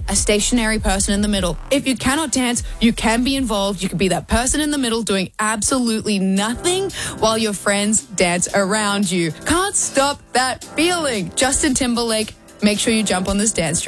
a stationary person in the middle. If you cannot dance, you can be involved. You can be that person in the middle doing absolutely nothing while your friends dance around you. Can't stop that feeling. Justin Timberlake, make sure you jump on this dance train.